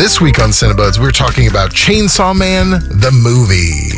This week on Cinebuds, we're talking about Chainsaw Man, the movie.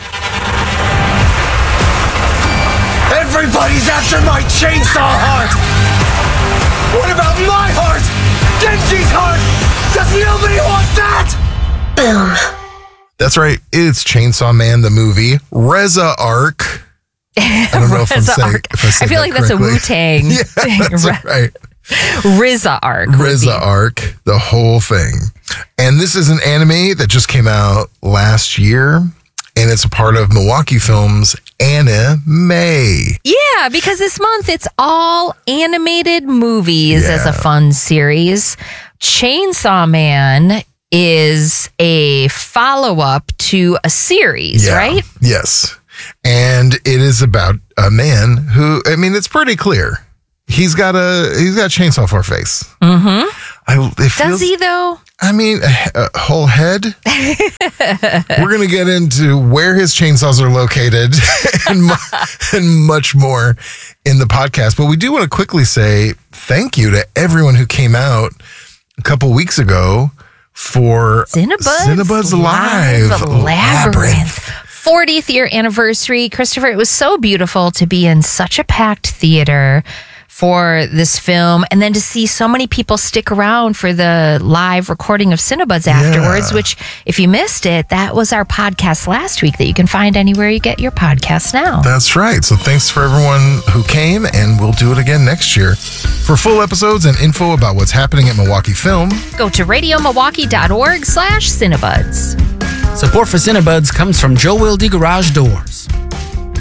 Everybody's after my chainsaw heart! What about my heart? Genji's heart! Does nobody want that? Boom. That's right. It's Chainsaw Man, the movie. Reza Arc. I don't know if I'm saying, I feel like that's a Wu-Tang yeah, thing. that's right. Reza Arc. Reza Arc, the whole thing. And this is an anime that just came out last year, and it's a part of Milwaukee Films Anime. Yeah, because this month it's all animated movies as a fun series. Chainsaw Man is a follow-up to a series, right? Yes. And it is about a man who, I mean, it's pretty clear. He's got a chainsaw for a face. Mm-hmm. Does he, though? I mean, a whole head. We're going to get into where his chainsaws are located and much more in the podcast. But we do want to quickly say thank you to everyone who came out a couple weeks ago for Cinebuds Live Labyrinth. 40th year anniversary. Christopher, it was so beautiful to be in such a packed theater for this film, and then to see so many people stick around for the live recording of Cinebuds afterwards, which, if you missed it, that was our podcast last week that you can find anywhere you get your podcasts now. That's right. So thanks for everyone who came, and we'll do it again next year. For full episodes and info about what's happening at Milwaukee Film, go to radiomilwaukee.org/Cinebuds. Support for Cinebuds comes from Joe Wilde Garage Doors.